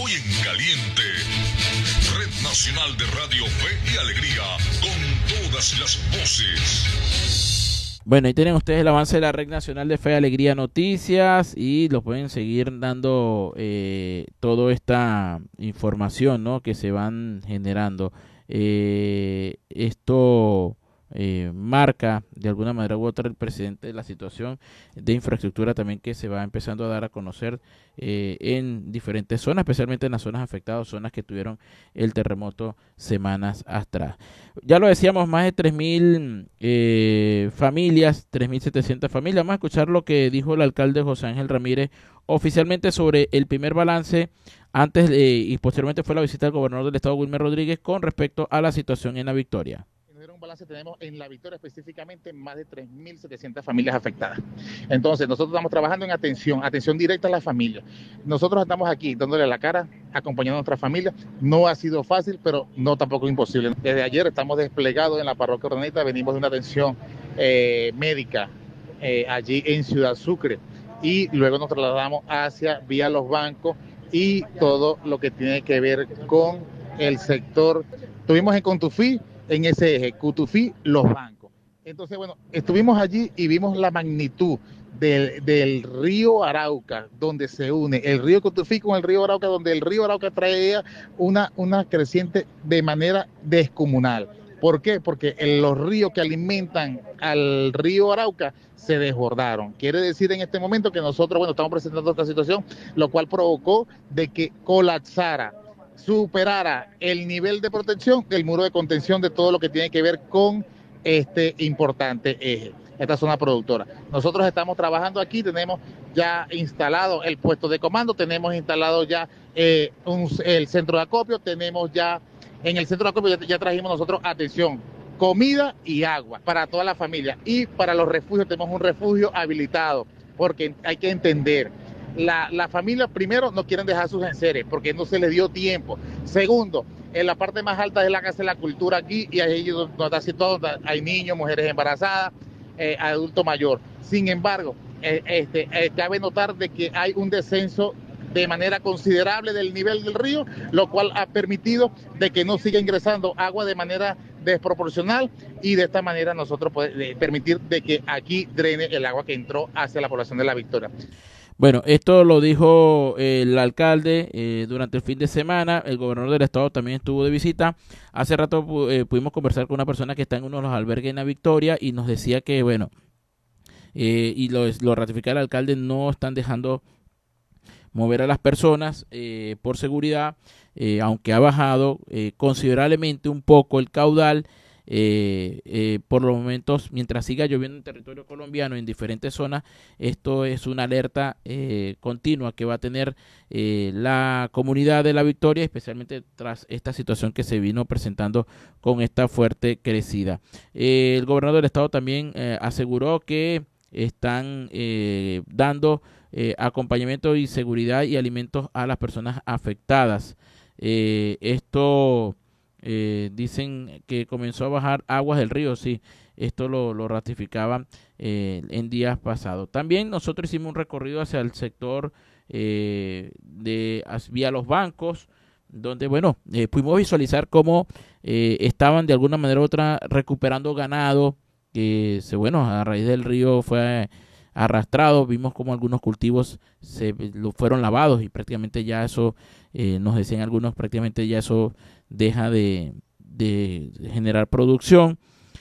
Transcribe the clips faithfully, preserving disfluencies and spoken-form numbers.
Muy en caliente. Red Nacional de Radio Fe y Alegría, con todas las voces. Bueno, ahí tienen ustedes el avance de la Red Nacional de Fe y Alegría Noticias y lo pueden seguir dando eh, toda esta información, ¿no?, que se van generando. Eh, esto eh, marca de alguna manera u otra el presidente de la situación de infraestructura también que se va empezando a dar a conocer eh, en diferentes zonas, especialmente en las zonas afectadas, zonas que tuvieron el terremoto semanas atrás. Ya lo decíamos, más de tres mil eh, familias, tres mil setecientas familias. Vamos a escuchar lo que dijo el alcalde José Ángel Ramírez oficialmente sobre el primer balance antes eh, y posteriormente fue la visita del gobernador del estado, Wilmer Rodríguez, con respecto a la situación en La Victoria. Un balance tenemos en La Victoria específicamente más de tres mil setecientas familias afectadas. Entonces nosotros estamos trabajando en atención, atención directa a las familias. Nosotros estamos aquí dándole la cara, acompañando a nuestra familia. No ha sido fácil, pero no tampoco imposible. Desde ayer estamos desplegados en la parroquia Urdaneta, venimos de una atención eh, médica eh, allí en Ciudad Sucre y luego nos trasladamos hacia Vía Los Bancos y todo lo que tiene que ver con el sector. Estuvimos en Contufí, en ese eje, Cutufí, Los Bancos. Entonces, bueno, estuvimos allí y vimos la magnitud del, del río Arauca, donde se une el río Cutufí con el río Arauca, donde el río Arauca traía una, una creciente de manera descomunal. ¿Por qué? Porque los ríos que alimentan al río Arauca se desbordaron. Quiere decir en este momento que nosotros, bueno, estamos presentando esta situación, lo cual provocó de que colapsara, superara el nivel de protección del muro de contención de todo lo que tiene que ver con este importante eje, esta zona productora. Nosotros estamos trabajando aquí, tenemos ya instalado el puesto de comando, tenemos instalado ya eh, un, el centro de acopio, tenemos ya, en el centro de acopio ya, ya trajimos nosotros, atención, comida y agua para toda la familia, y para los refugios tenemos un refugio habilitado, porque hay que entender, La, la familia primero no quieren dejar sus enseres porque no se les dio tiempo. Segundo, en la parte más alta de la casa de la cultura aquí, y ahí donde está situado, hay niños, mujeres embarazadas, eh, adulto mayor. Sin embargo, eh, este, eh, cabe notar de que hay un descenso de manera considerable del nivel del río, lo cual ha permitido de que no siga ingresando agua de manera desproporcional y de esta manera nosotros podemos permitir de que aquí drene el agua que entró hacia la población de La Victoria. Bueno, esto lo dijo eh, el alcalde eh, durante el fin de semana. El gobernador del estado también estuvo de visita. Hace rato eh, pudimos conversar con una persona que está en uno de los albergues en La Victoria y nos decía que, bueno, eh, y lo, lo ratifica el alcalde, no están dejando mover a las personas eh, por seguridad, eh, aunque ha bajado eh, considerablemente un poco el caudal. Eh, eh, por los momentos, mientras siga lloviendo en territorio colombiano en diferentes zonas, esto es una alerta eh, continua que va a tener eh, la comunidad de La Victoria, especialmente tras esta situación que se vino presentando con esta fuerte crecida. Eh, el gobernador del estado también eh, aseguró que están eh, dando eh, acompañamiento y seguridad y alimentos a las personas afectadas. Eh, esto Eh, dicen que comenzó a bajar aguas del río, sí, esto lo, lo ratificaban eh, en días pasados. También nosotros hicimos un recorrido hacia el sector eh, de vía Los Bancos, donde, bueno, eh, pudimos visualizar cómo eh, estaban de alguna manera u otra recuperando ganado, que se, bueno, a raíz del río fue arrastrado, vimos como algunos cultivos se lo fueron lavados y prácticamente ya eso, eh, nos decían algunos, prácticamente ya eso deja de, de generar producción,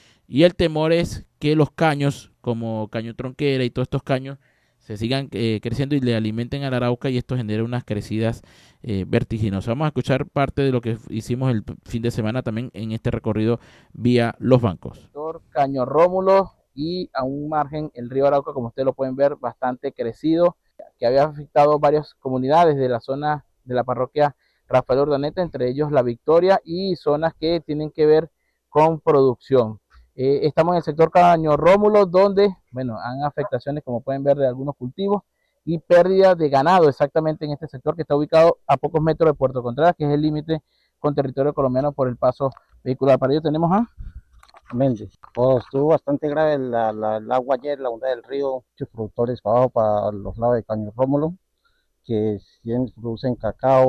y el temor es que los caños como caño tronquera y todos estos caños se sigan eh, creciendo y le alimenten a la Arauca y esto genera unas crecidas eh, vertiginosas. Vamos a escuchar parte de lo que hicimos el fin de semana también en este recorrido vía Los Bancos. Caño Rómulo y a un margen el río Arauca, como ustedes lo pueden ver, bastante crecido, que había afectado varias comunidades de la zona de la parroquia Rafael Urdaneta, entre ellos La Victoria y zonas que tienen que ver con producción. Eh, estamos en el sector Caño Rómulo, donde, bueno, han afectaciones, como pueden ver, de algunos cultivos y pérdida de ganado, exactamente en este sector que está ubicado a pocos metros de Puerto Contreras, que es el límite con territorio colombiano por el paso vehicular. Para ello tenemos a Méndez. Pues estuvo bastante grave la, la, el agua ayer, la onda del río, muchos productores para abajo, para los lados de Caño Rómulo, que producen cacao,